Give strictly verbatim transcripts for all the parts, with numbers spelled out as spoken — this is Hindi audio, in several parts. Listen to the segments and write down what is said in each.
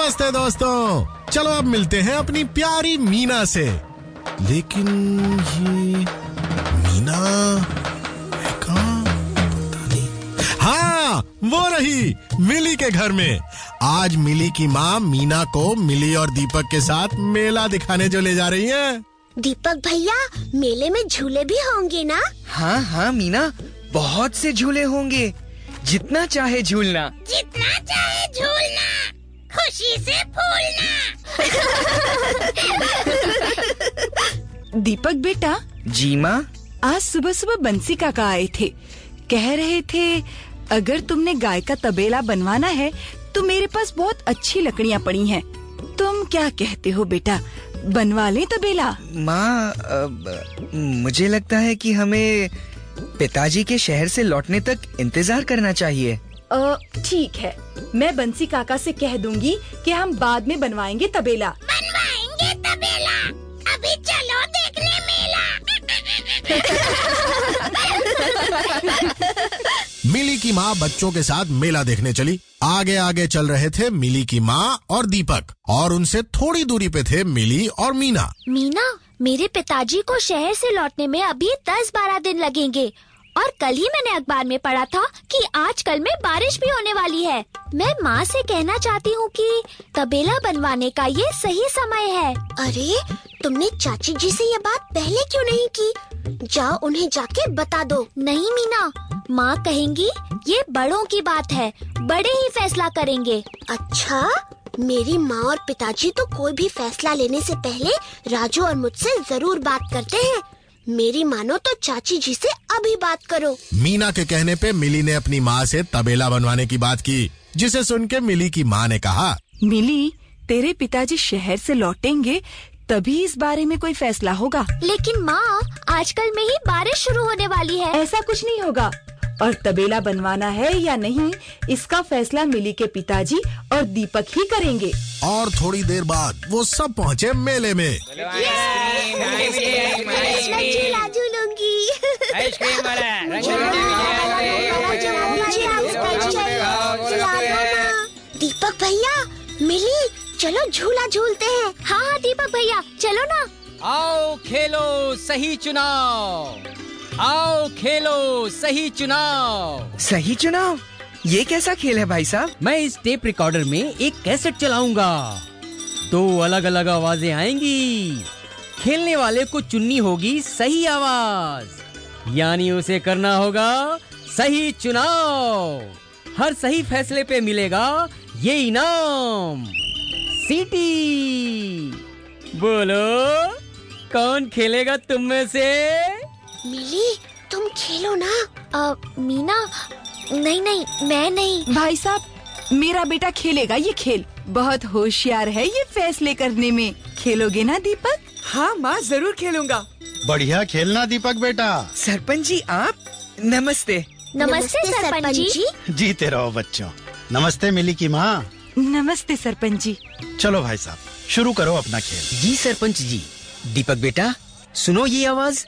नमस्ते दोस्तों, चलो अब मिलते हैं अपनी प्यारी मीना से। लेकिन ये मीना है कहाँ? पता नहीं। हाँ, वो रही मिली के घर में। आज मिली की माँ मीना को मिली और दीपक के साथ मेला दिखाने जो ले जा रही है। दीपक भैया, मेले में झूले भी होंगे ना? हाँ हाँ मीना, बहुत से झूले होंगे, जितना चाहे झूलना। जितना चाहे झूलना, खुशी से फूलना। दीपक बेटा। जी माँ। आज सुबह सुबह बंसी काका आए थे, कह रहे थे अगर तुमने गाय का तबेला बनवाना है तो मेरे पास बहुत अच्छी लकड़ियाँ पड़ी हैं। तुम क्या कहते हो बेटा, बनवा लें तबेला? माँ, मुझे लगता है कि हमें पिताजी के शहर से लौटने तक इंतजार करना चाहिए। ठीक है, मैं बंसी काका से कह दूंगी कि हम बाद में बनवाएंगे तबेला। बनवाएंगे तबेला, अभी चलो देखने मेला। मिली की माँ बच्चों के साथ मेला देखने चली। आगे आगे चल रहे थे मिली की माँ और दीपक, और उनसे थोड़ी दूरी पे थे मिली और मीना। मीना, मेरे पिताजी को शहर से लौटने में अभी दस बारह दिन लगेंगे, और कल ही मैंने अखबार में पढ़ा था कि आजकल में बारिश भी होने वाली है। मैं माँ से कहना चाहती हूँ कि तबेला बनवाने का ये सही समय है। अरे, तुमने चाची जी से ये बात पहले क्यों नहीं की? जाओ उन्हें जाके बता दो। नहीं मीना, माँ कहेंगी ये बड़ों की बात है, बड़े ही फैसला करेंगे। अच्छा, मेरी माँ और पिताजी तो कोई भी फैसला लेने से पहले राजू और मुझसे जरूर बात करते हैं। मेरी मानो तो चाची जी से अभी बात करो। मीना के कहने पे मिली ने अपनी माँ से तबेला बनवाने की बात की, जिसे सुन के मिली की माँ ने कहा, मिली, तेरे पिताजी शहर से लौटेंगे तभी इस बारे में कोई फैसला होगा। लेकिन माँ, आजकल में ही बारिश शुरू होने वाली है। ऐसा कुछ नहीं होगा, और तबेला बनवाना है या नहीं इसका फैसला मिली के पिताजी और दीपक ही करेंगे। और थोड़ी देर बाद वो सब पहुँचे मेले में। दीपक भैया, मिली, चलो झूला झूलते हैं। हाँ हाँ दीपक भैया, चलो ना। आओ खेलो सही चुनाव, आओ खेलो सही चुनाव। सही चुनाव? ये कैसा खेल है भाई साहब? मैं इस टेप रिकॉर्डर में एक कैसेट चलाऊंगा, दो अलग अलग आवाजें आएंगी, खेलने वाले को चुननी होगी सही आवाज, यानी उसे करना होगा सही चुनाव। हर सही फैसले पे मिलेगा ये इनाम, सीटी। बोलो कौन खेलेगा तुम में से? मिली, तुम खेलो ना। आ, मीना, नहीं नहीं, मैं नहीं। भाई साहब, मेरा बेटा खेलेगा ये खेल, बहुत होशियार है ये फैसले करने में। खेलोगे ना दीपक? हाँ माँ, जरूर खेलूंगा। बढ़िया खेलना दीपक बेटा। सरपंच जी आप, नमस्ते। नमस्ते सरपंच जी। जीते रहो बच्चों। नमस्ते मिली की माँ। नमस्ते सरपंच जी। चलो भाई साहब, शुरू करो अपना खेल। जी सरपंच जी। दीपक बेटा, सुनो ये आवाज।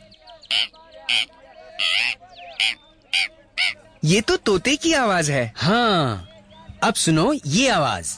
ये तो तोते की आवाज है। हाँ, अब सुनो ये आवाज।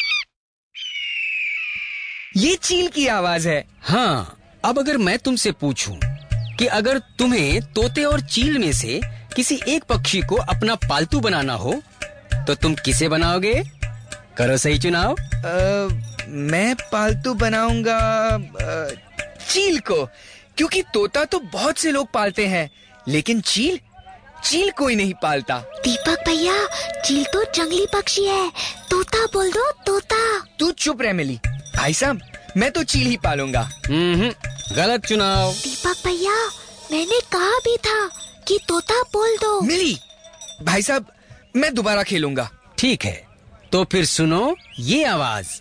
ये चील की आवाज है। हाँ, अब अगर मैं तुमसे पूछूं कि अगर तुम्हें तोते और चील में से किसी एक पक्षी को अपना पालतू बनाना हो तो तुम किसे बनाओगे? करो सही चुनाव। आ, मैं पालतू बनाऊंगा आ, चील को, क्योंकि तोता तो बहुत से लोग पालते हैं, लेकिन चील चील कोई नहीं पालता। दीपक भैया, चील तो जंगली पक्षी है, तोता बोल दो, तोता। तू चुप रह मिली। भाई साहब, मैं तो चील ही पालूंगा। हम्म, गलत चुनाव। दीपक भैया, मैंने कहा भी था कि तोता बोल दो। मिली, भाई साहब, मैं दोबारा खेलूंगा। ठीक है, तो फिर सुनो ये आवाज।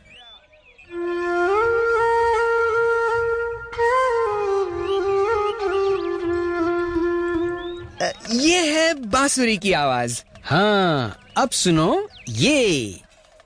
ये है बांसुरी की आवाज। हाँ, अब सुनो ये।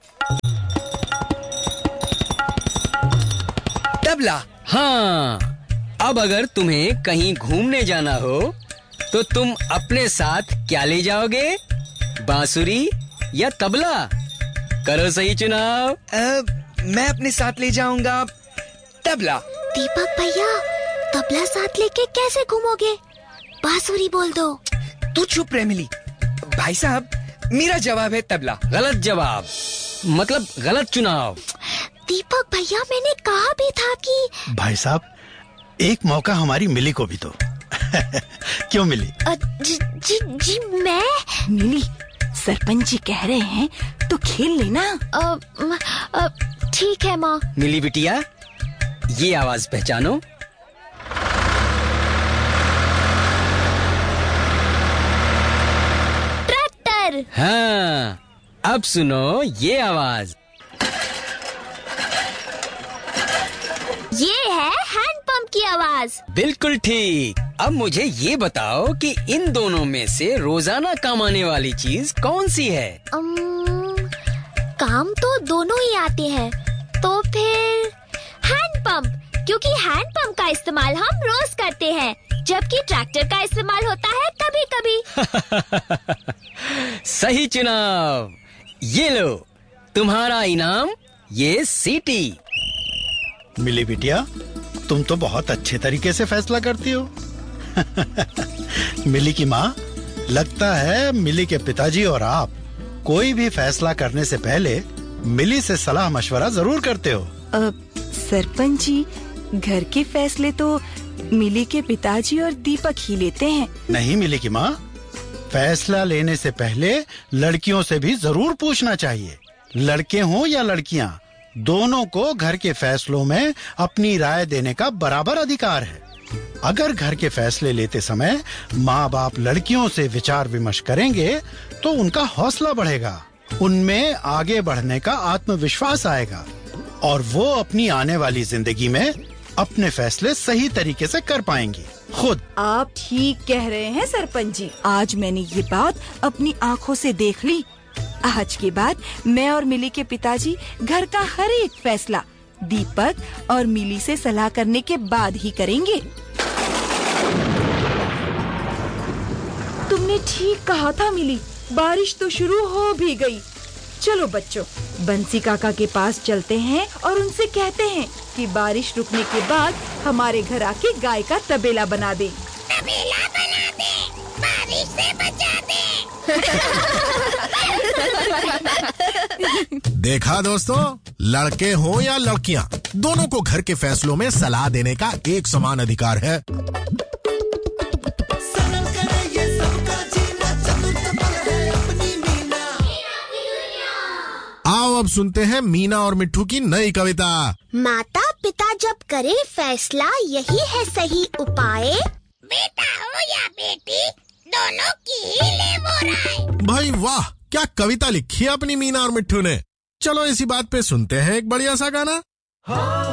तबला। हाँ, अब अगर तुम्हें कहीं घूमने जाना हो तो तुम अपने साथ क्या ले जाओगे? बांसुरी या तबला? करो सही चुनाव। आ, मैं अपने साथ ले जाऊंगा तबला। दीपक भैया, तबला साथ लेके कैसे घूमोगे? बांसुरी बोल दो। तू चुप रह मिली। भाई साहब, मेरा जवाब है तबला। गलत जवाब, मतलब गलत चुनाव। दीपक भैया, मैंने कहा भी था कि। भाई साहब, एक मौका हमारी मिली को भी दो। क्यों मिली? अ, जी, जी, जी मैं मिली, सरपंच जी कह रहे हैं तो खेल लेना। अ, म, अ, ठीक है माँ। मिली बिटिया, ये आवाज पहचानो। ट्रैक्टर। हाँ, अब सुनो ये आवाज। ये है हैंडपंप की आवाज। बिल्कुल ठीक। अब मुझे ये बताओ कि इन दोनों में से रोजाना काम आने वाली चीज कौन सी है? अम, काम तो दोनों ही आते हैं, तो फिर हैंडपंप, क्योंकि हैंडपंप का इस्तेमाल हम रोज करते हैं, जबकि ट्रैक्टर का इस्तेमाल होता है कभी कभी। सही चुनाव। ये लो तुम्हारा इनाम, ये सीटी। मिली बिटिया, तुम तो बहुत अच्छे तरीके से फैसला करती हो। मिली की माँ, लगता है मिली के पिताजी और आप कोई भी फैसला करने से पहले मिली से सलाह मशवरा जरूर करते हो। अ, सरपंच जी, घर के फैसले तो मिली के पिताजी और दीपक ही लेते हैं। नहीं मिली की माँ, फैसला लेने से पहले लड़कियों से भी जरूर पूछना चाहिए। लड़के हों या लड़कियाँ, दोनों को घर के फैसलों में अपनी राय देने का बराबर अधिकार है। अगर घर के फैसले लेते समय माँ बाप लड़कियों से विचार विमर्श करेंगे तो उनका हौसला बढ़ेगा, उनमें आगे बढ़ने का आत्मविश्वास आएगा और वो अपनी आने वाली जिंदगी में अपने फैसले सही तरीके से कर पाएंगी खुद। आप ठीक कह रहे हैं सरपंच जी। आज मैंने ये बात अपनी आँखों से देख ली। आज के बाद मैं और मिली के पिताजी घर का हर एक फैसला दीपक और मिली से सलाह करने के बाद ही करेंगे। तुमने ठीक कहा था मिली, बारिश तो शुरू हो भी गई। चलो बच्चों, बंसी काका के पास चलते हैं और उनसे कहते हैं कि बारिश रुकने के बाद हमारे घर आके गाय का तबेला बना दे। तबेला बना दे, बारिश से बचा दे। देखा दोस्तों, लड़के हों या लड़कियां, दोनों को घर के फैसलों में सलाह देने का एक समान अधिकार है। आओ अब सुनते हैं मीना और मिट्ठू की नई कविता। माता पिता जब करे फैसला, यही है सही उपाय। बेटा हो या बेटी, दोनों की ही ले वो राय। भाई वाह, क्या कविता लिखी है अपनी मीना और मिट्ठू ने। चलो इसी बात पे सुनते हैं एक बढ़िया सा गाना।